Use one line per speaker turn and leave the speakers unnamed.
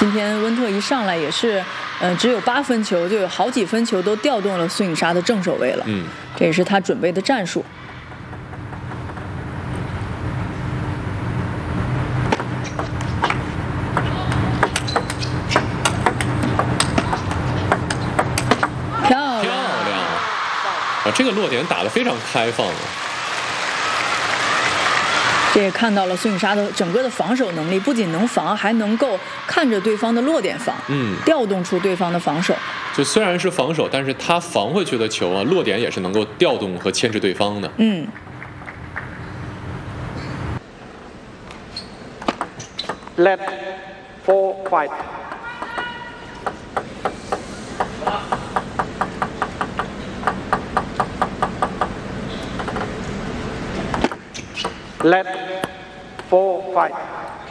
今天温特一上来也是，只有8分球，就有好几分球都调动了孙颖莎的正手位了。这也是他准备的战术。漂亮！
这个落点打得非常开放。
这也看到了孙颖莎的整个的防守能力，不仅能防，还能够看着对方的落点防，调动出对方的防守。
就虽然是防守，但是他防回去的球啊，落点也是能够调动和牵制对方的。
Left 4-5。Left 4-5。